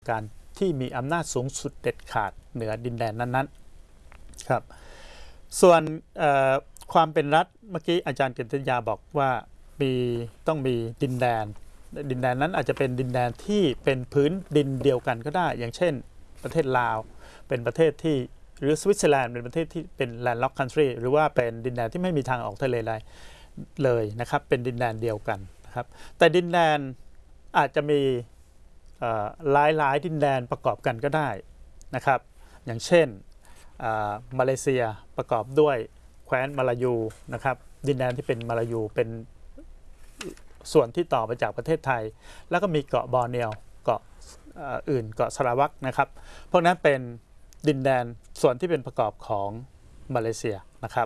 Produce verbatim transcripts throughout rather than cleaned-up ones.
การที่มีอำนาจสูงสุดเด็ดขาดเหนือดินแดนนั้นๆครับส่วนความเป็นรัฐเมื่อกี้อาจารย์กฤษยาบอกว่ามีต้องมีดินแดนดินแดนนั้นอาจจะเป็นดินแดนที่เป็นพื้นดินเดียวกันก็ได้อย่างเช่นประเทศลาวเป็นประเทศที่หรือสวิตเซอร์แลนด์เป็นประเทศที่เป็น landlocked country หรือว่าเป็นดินแดนที่ไม่มีทางออกทะเลเลยนะครับเป็นดินแดนเดียวกันนะครับแต่ดินแดนอาจจะมีหลายหลายดินแดนประกอบกันก็ได้นะครับอย่างเช่นมาเลเซียประกอบด้วยแคว้นมาลายูนะครับดินแดนที่เป็นมาลายูเป็นส่วนที่ต่อไปจากประเทศไทยแล้วก็มีเกาะบอร์เนียวเกาะอื่นเกาะสราวักนะครับพวกนั้นเป็นดินแดนส่วนที่เป็นประกอบของมาเลเซียนะครับ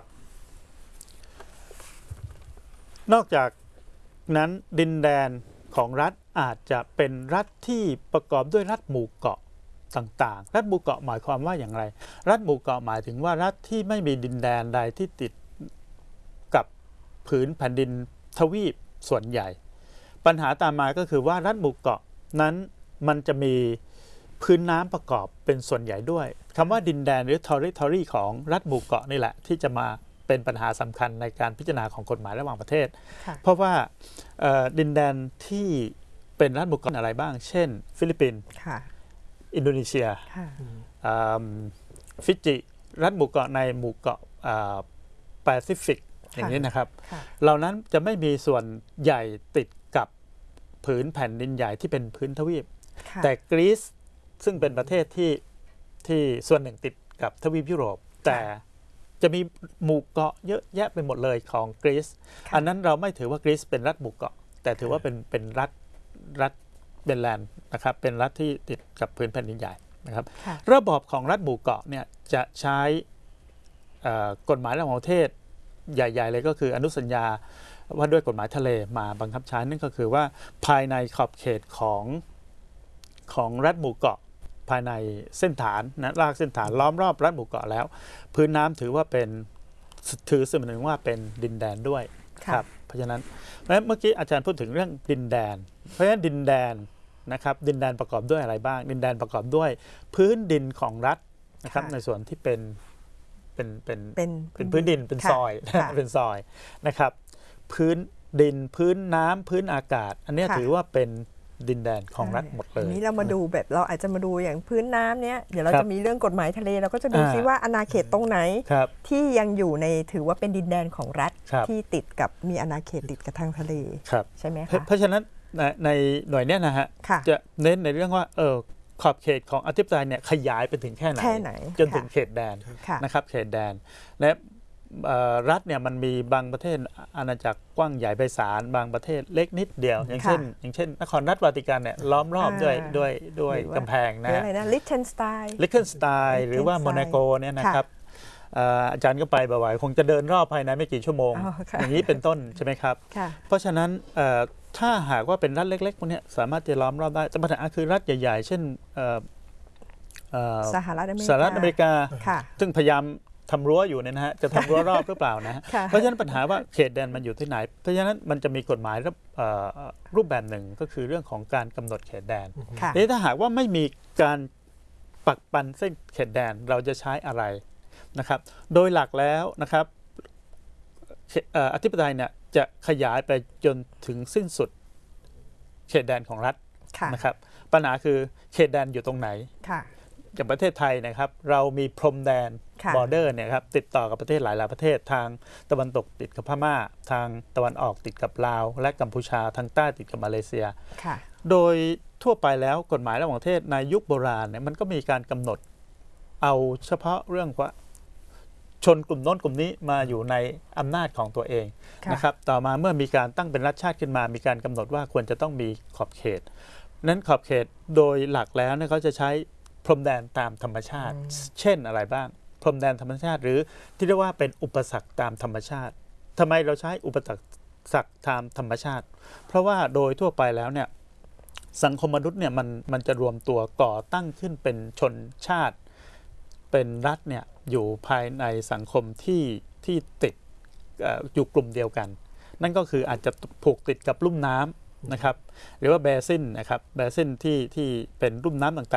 นอกจากนั้นดินแดนของรัฐอาจจะเป็นรัฐที่ประกอบด้วยรัฐหมู่เกาะต่างๆรัฐหมู่เกาะหมายความว่าอย่างไรรัฐหมู่เกาะหมายถึงว่ารัฐที่ไม่มีดินแดนใดที่ติดกับผืนแผ่นดินทวีปส่วนใหญ่ปัญหาตามมาก็คือว่ารัฐหมู่เกาะนั้นมันจะมีพื้นน้ำประกอบเป็นส่วนใหญ่ด้วยคำว่าดินแดนหรือ territory ของรัฐหมู่เกาะนี่แหละที่จะมาเป็นปัญหาสำคัญในการพิจารณาของกฎหมายระหว่างประเทศเพราะว่าดินแดนที่เป็นรัฐหมู่เกาะอะไรบ้างเช่นฟิลิปปินส์อินโดนีเซียฟิจิรัฐหมู่เกาะในหมู่เกาะแปซิฟิกอย่างนี้นะครับเหล่านั้นจะไม่มีส่วนใหญ่ติดกับผืนแผ่นดินใหญ่ที่เป็นพื้นทวีปแต่กรีซซึ่งเป็นประเทศที่ที่ส่วนหนึ่งติดกับทวีปยุโรปแต่จะมีหมู่เกาะเยอะแยะไปหมดเลยของกรีซอันนั้นเราไม่ถือว่ากรีซเป็นรัฐหมู่เกาะแต่ถือว่าเป็นเป็นรัฐรัฐเป็นแลนด์นะครับเป็นรัฐที่ติดกับพื้นแผ่นดินใหญ่นะครับระบอบของรัฐหมู่เกาะเนี่ยจะใช้กฎหมายระหว่างประเทศใหญ่ๆเลยก็คืออนุสัญญาว่าด้วยกฎหมายทะเลมาบังคับใช้นั่นก็คือว่าภายในขอบเขตของของรัฐหมู่เกาะภายในเส้นฐานนะรากเส้นฐานล้อมรอบรัฐหมู่เกาะแล้วพื้นน้ำถือว่าเป็นถือเสมือนว่าเป็นดินแดนด้วยครับเพราะฉะนั้นเมื่อกี้อาจารย์พูดถึงเรื่องดินแดนเพราะฉะนั้นดินแดนนะครับดินแดนประกอบด้วยอะไรบ้างดินแดนประกอบด้วยพื้นดินของรัฐนะครับในส่วนที่เป็นเป็นเป็นเป็นพื้นดินเป็นซอยเป็นซอยนะครับพื้นดินพื้นน้ำพื้นอากาศอันนี้ถือว่าเป็นดินแดนของรัฐหมดเลยนี้เรามาดูแบบเราอาจจะมาดูอย่างพื้นน้ำเนี้ยเดี๋ยวเราจะมีเรื่องกฎหมายทะเลเราก็จะดูซิว่าอาณาเขตตรงไหนที่ยังอยู่ในถือว่าเป็นดินแดนของรัฐที่ติดกับมีอาณาเขตติดกับทางทะเลใช่ไหมคะเพราะฉะนั้นในหน่วยเนี้ยนะฮะจะเน้นในเรื่องว่าเออขอบเขตของอธิปไตยเนี่ยขยายไปถึงแค่ไหนจนถึงเขตแดนนะครับเขตแดนและรัฐเนี่ยมันมีบางประเทศอาณาจักรกว้างใหญ่ไพศาลบางประเทศเล็กนิดเดียวอย่างเช่นอย่างเช่นนครรัฐวาติกันเนี่ยล้อมรอบด้วยด้วยด้วยกำแพงนะอะไรนะลิเทนสไตน์ลิเทนสไตน์หรือว่าโมนาโกเนี่ยนะครับอาจารย์ก็ไปบ่อยๆคงจะเดินรอบภายในไม่กี่ชั่วโมงอย่างนี้เป็นต้นใช่ไหมครับเพราะฉะนั้นถ้าหากว่าเป็นรัฐเล็กๆพวกนี้สามารถจะล้อมรอบได้แต่ปัญหาคือรัฐใหญ่ๆเช่นสหรัฐอเมริกาซึ่งพยายามทำรั้วอยู่เนี่ยนะฮะจะทำรั้วรอบหรือเปล่านะเพราะฉะนั้นปัญหาว่าเขตแดนมันอยู่ที่ไหนเพราะฉะนั้นมันจะมีกฎหมายรูปแบบหนึ่งก็คือเรื่องของการกำหนดเขตแดนถ้าหากว่าไม่มีการปักปันเส้นเขตแดนเราจะใช้อะไรนะครับโดยหลักแล้วนะครับอธิปไตยเนี่ยจะขยายไปจนถึงสิ้นสุดเขตแดนของรัฐนะครับปัญหาคือเขตแดนอยู่ตรงไหนอย่างประเทศไทยนะครับเรามีพรมแดนบอร์เดอร์เนี่ยครับติดต่อกับประเทศหลายหลายประเทศทางตะวันตกติดกับพม่าทางตะวันออกติดกับลาวและกัมพูชาทางใต้ติดกับมาเลเซียโดยทั่วไปแล้วกฎหมายระหว่างประเทศในยุคโบราณเนี่ยมันก็มีการกำหนดเอาเฉพาะเรื่องว่าชนกลุ่มโน้นกลุ่มนี้มาอยู่ในอำนาจของตัวเองนะครับต่อมาเมื่อมีการตั้งเป็นรัฐชาติขึ้นมามีการกำหนดว่าควรจะต้องมีขอบเขตนั้นขอบเขตโดยหลักแล้วเนี่ยเขาจะใช้พรมแดนตามธรรมชาติเช่นอะไรบ้างพรมแดนธรรมชาติหรือที่เรียกว่าเป็นอุปสรรคตามธรรมชาติทำไมเราใช้อุปสรรคตามธรรมชาติเพราะว่าโดยทั่วไปแล้วเนี่ยสังคมมนุษย์เนี่ยมันมันจะรวมตัวก่อตั้งขึ้นเป็นชนชาติเป็นรัฐเนี่ยอยู่ภายในสังคมที่ที่ติดอยู่กลุ่มเดียวกันนั่นก็คืออาจจะผูกติดกับลุ่มน้นะครับหรือว่าแบซินนะครับแบซินที่ที่เป็นรุ่มน้ำต่างๆ